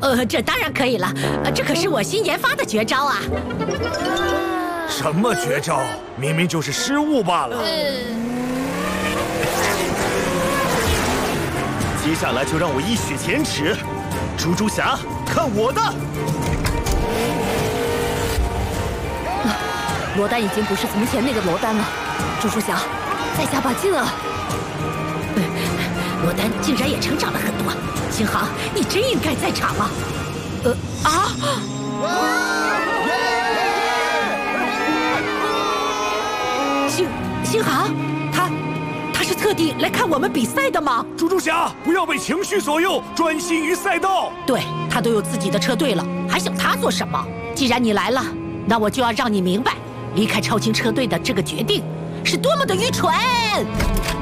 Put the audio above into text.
这当然可以了，这可是我新研发的绝招啊！ 什么绝招？明明就是失误罢了。接下来就让我一雪前耻，猪猪侠，看我的！ 罗丹已经不是从前那个罗丹了，猪猪侠，再加把劲啊！ 罗丹竟然也成长了很多，星航，你真应该在场啊！星航，他是特地来看我们比赛的吗？ 猪猪侠，不要被情绪左右，专心于赛道。 对，他都有自己的车队了，还想他做什么？既然你来了，那我就要让你明白，离开超轻车队的这个决定是多么的愚蠢。